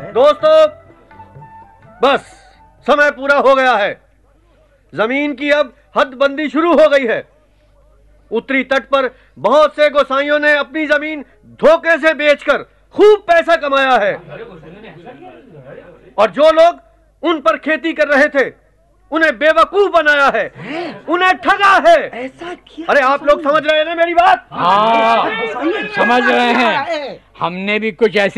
दोस्तों, बस समय पूरा हो गया है। जमीन की अब हदबंदी शुरू हो गई है। उत्तरी तट पर बहुत से गोसाइयों ने अपनी जमीन धोखे से बेचकर खूब पैसा कमाया है, और जो लोग उन पर खेती कर रहे थे उन्हें बेवकूफ बनाया है, उन्हें ठगा है। ऐसा किया? अरे आप लोग समझ रहे हैं ना मेरी बात? हाँ, समझ रहे हैं। हमने भी कुछ ऐसे